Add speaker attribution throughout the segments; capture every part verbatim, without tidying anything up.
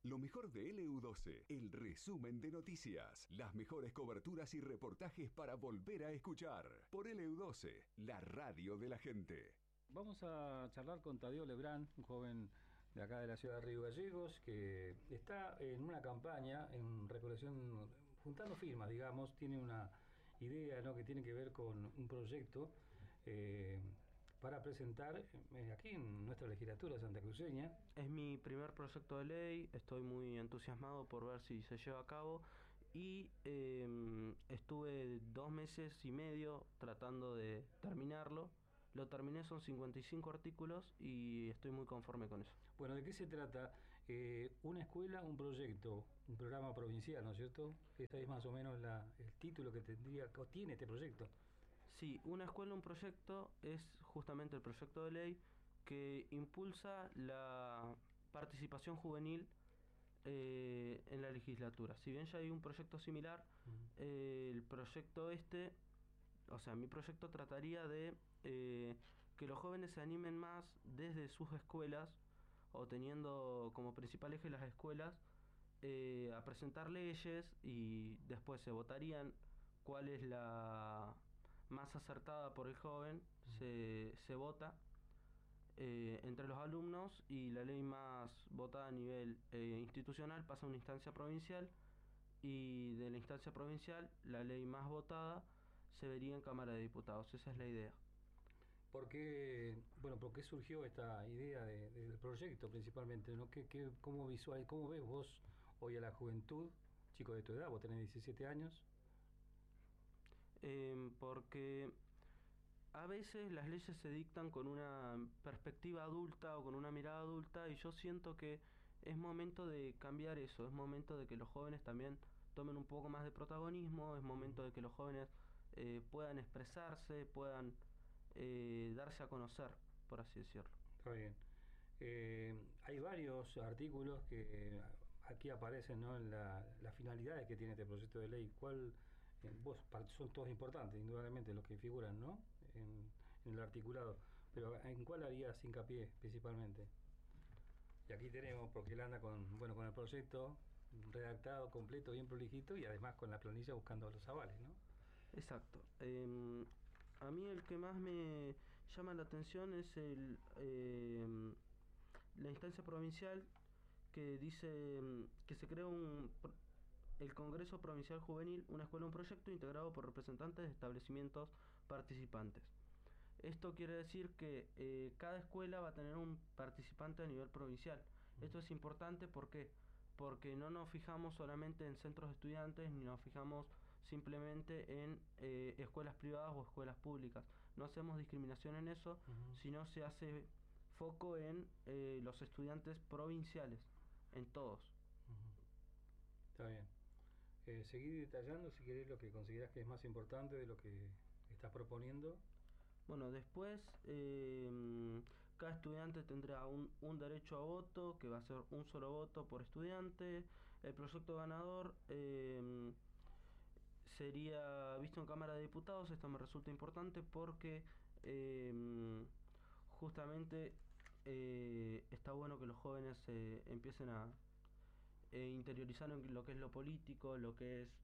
Speaker 1: Lo mejor de L U doce, el resumen de noticias, las mejores coberturas y reportajes para volver a escuchar. Por L U doce, la radio de la gente.
Speaker 2: Vamos a charlar con Tadeo Lebrán, un joven de acá de la ciudad de Río Gallegos, que está en una campaña, en recolección, juntando firmas, digamos, tiene una idea, ¿no?, que tiene que ver con un proyecto eh, para presentar eh, aquí en nuestra legislatura santacruceña.
Speaker 3: Es mi primer proyecto de ley, estoy muy entusiasmado por ver si se lleva a cabo y eh, estuve dos meses y medio tratando de terminarlo. Lo terminé, son cincuenta y cinco artículos y estoy muy conforme con eso.
Speaker 2: Bueno, ¿de qué se trata? Eh, una escuela, un proyecto, un programa provincial, ¿no es cierto? Ese es más o menos la, el título que tendría, o tiene este proyecto.
Speaker 3: Sí, una escuela, un proyecto es justamente el proyecto de ley que impulsa la participación juvenil eh, en la legislatura. Si bien ya hay un proyecto similar, uh-huh. eh, el proyecto este, o sea, mi proyecto trataría de eh, que los jóvenes se animen más desde sus escuelas, o teniendo como principal eje las escuelas, eh, a presentar leyes y después se votarían cuál es la más acertada por el joven, uh-huh. se, se vota eh, entre los alumnos y la ley más votada a nivel eh, institucional pasa a una instancia provincial y de la instancia provincial la ley más votada se vería en Cámara de Diputados. Esa es la idea.
Speaker 2: ¿Por qué, bueno, por qué surgió esta idea de, de, del proyecto principalmente, ¿no? ¿Qué, qué, cómo, visual, ¿Cómo ves vos hoy a la juventud, chico de tu edad, vos tenés diecisiete años?
Speaker 3: Eh, porque a veces las leyes se dictan con una perspectiva adulta o con una mirada adulta y yo siento que es momento de cambiar eso, es momento de que los jóvenes también tomen un poco más de protagonismo, es momento de que los jóvenes eh, puedan expresarse, puedan eh, darse a conocer, por así decirlo.
Speaker 2: Está bien. Eh, hay varios artículos que aquí aparecen, ¿no?, en la, las finalidades que tiene este proyecto de ley. ¿Cuál? Vos, son todos importantes, indudablemente, los que figuran, ¿no?, en, en el articulado, pero ¿en cuál harías hincapié principalmente? Y aquí tenemos, porque él anda con, bueno, con el proyecto redactado, completo, bien prolijito, y además con la planilla buscando los avales, ¿no?
Speaker 3: Exacto. Eh, a mí el que más me llama la atención es el eh, la instancia provincial que dice que se crea un... el Congreso Provincial Juvenil, una escuela, un proyecto integrado por representantes de establecimientos participantes. Esto quiere decir que eh, cada escuela va a tener un participante a nivel provincial. Uh-huh. Esto es importante, ¿por qué? Porque no nos fijamos solamente en centros de estudiantes, ni nos fijamos simplemente en eh, escuelas privadas o escuelas públicas. No hacemos discriminación en eso, uh-huh. sino se hace foco en eh, los estudiantes provinciales, en todos.
Speaker 2: Uh-huh. Está bien. Eh, seguir detallando, si querés, lo que consideras que es más importante de lo que estás proponiendo.
Speaker 3: Bueno, después eh, cada estudiante tendrá un, un derecho a voto, que va a ser un solo voto por estudiante. El proyecto ganador eh, sería visto en Cámara de Diputados. Esto me resulta importante porque eh, justamente eh, está bueno que los jóvenes eh, empiecen a eh, interiorizar en lo que es lo político, lo que es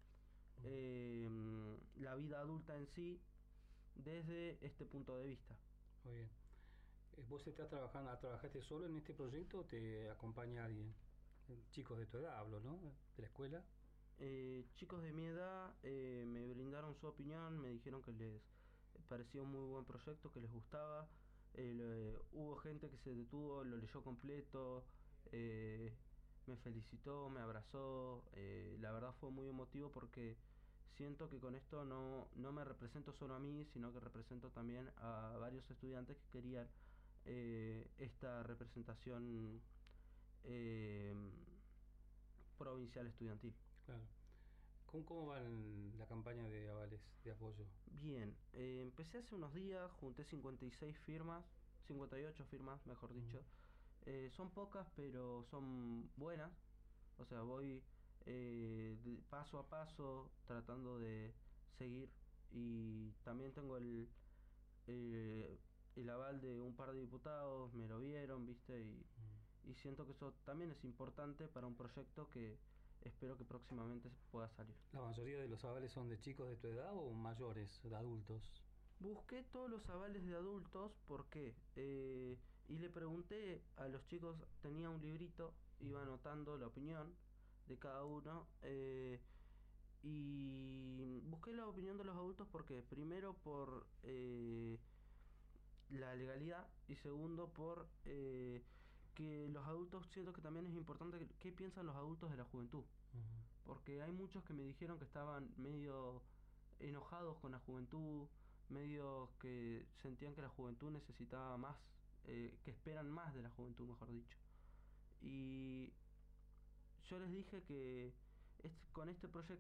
Speaker 3: eh, la vida adulta en sí, desde este punto de vista.
Speaker 2: Muy bien. ¿Vos estás trabajando, trabajaste solo en este proyecto o te acompaña alguien? Chicos de tu edad hablo, ¿no? De la escuela.
Speaker 3: Eh, chicos de mi edad eh, me brindaron su opinión, me dijeron que les parecía un muy buen proyecto, que les gustaba. Eh, lo, hubo gente que se detuvo, lo leyó completo, eh, me felicitó, me abrazó. Eh, la verdad fue muy emotivo porque siento que con esto no, no me represento solo a mí, sino que represento también a varios estudiantes que querían eh, esta representación eh, provincial estudiantil.
Speaker 2: Claro. ¿Cómo, cómo va la campaña de avales, de apoyo?
Speaker 3: Bien, eh, empecé hace unos días, junté cincuenta y seis firmas, cincuenta y ocho firmas, mejor dicho. Uh-huh. Eh, son pocas, pero son buenas. O sea, voy eh, de paso a paso tratando de seguir. Y también tengo el, el, el aval de un par de diputados, me lo vieron, ¿viste? Y, uh-huh. y siento que eso también es importante para un proyecto que espero que próximamente pueda salir.
Speaker 2: ¿La mayoría de los avales son de chicos de tu edad o mayores, de adultos?
Speaker 3: Busqué todos los avales de adultos, ¿por qué? Eh, y le pregunté a los chicos, tenía un librito, iba anotando la opinión de cada uno, eh, y busqué la opinión de los adultos porque primero por eh, la legalidad y segundo por eh, que los adultos, siento que también es importante qué piensan los adultos de la juventud.
Speaker 2: Uh-huh.
Speaker 3: Porque hay muchos que me dijeron que estaban medio enojados con la juventud, medio que sentían que la juventud necesitaba más, eh, que esperan más de la juventud, mejor dicho. Y yo les dije que este, con este proyecto